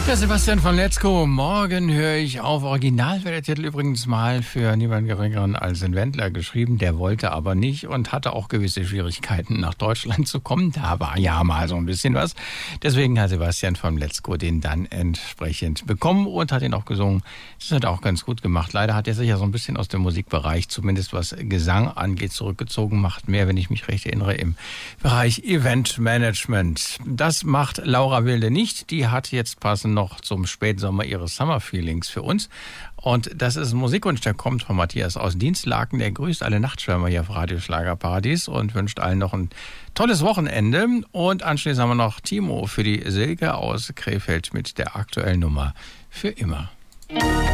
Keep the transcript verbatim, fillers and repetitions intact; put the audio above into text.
Ja, Sebastian von Letzko, morgen höre ich auf. Original wäre der Titel übrigens mal für niemand geringeren als den Wendler geschrieben. Der wollte aber nicht und hatte auch gewisse Schwierigkeiten, nach Deutschland zu kommen. Da war ja mal so ein bisschen was. Deswegen hat Sebastian von Letzko den dann entsprechend bekommen und hat ihn auch gesungen. Das hat er auch ganz gut gemacht. Leider hat er sich ja so ein bisschen aus dem Musikbereich, zumindest was Gesang angeht, zurückgezogen. Macht mehr, wenn ich mich recht erinnere, im Bereich Eventmanagement. Das macht Laura Wilde nicht. Die hat jetzt passend noch zum Spätsommer ihre Summer Feelings für uns. Und das ist ein Musikwunsch, der kommt von Matthias aus Dienstlaken. Der grüßt alle Nachtschwärmer hier auf Radio Schlagerparadies und wünscht allen noch ein tolles Wochenende. Und anschließend haben wir noch Timo für die Silke aus Krefeld mit der aktuellen Nummer Für immer.